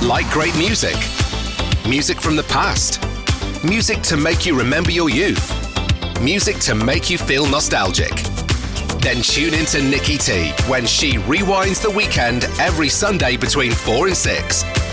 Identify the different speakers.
Speaker 1: Like great music? Music from the past? Music to make you remember your youth? Music to make you feel nostalgic? Then tune in to Nikki T when she rewinds the weekend every Sunday between 4 and 6.